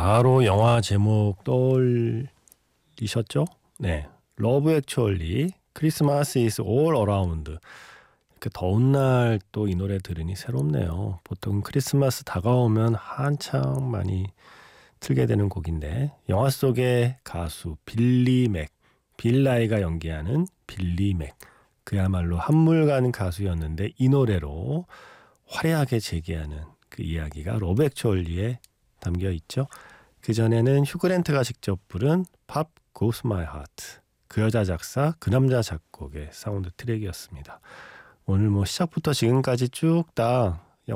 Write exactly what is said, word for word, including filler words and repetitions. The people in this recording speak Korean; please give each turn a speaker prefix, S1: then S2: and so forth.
S1: 바로 영화 제목 떠올리셨죠? 네, 러브 액츄얼리 크리스마스 이즈 올 어라운드. 이렇게 더운 날 또 이 노래 들으니 새롭네요. 보통 크리스마스 다가오면 한창 많이 틀게 되는 곡인데, 영화 속의 가수 빌리 맥, 빌 나이가 연기하는 빌리 맥, 그야말로 한물간 가수였는데 이 노래로 화려하게 재기하는 그 이야기가 러브 액츄얼리에 담겨 있죠. 그전에는 휴그랜트가 직접 부른 팝 고스 마이 하트, 그 여자 작사 그 남자 작곡의 사운드 트랙이었습니다. 오늘 뭐 시작부터 지금까지 쭉 다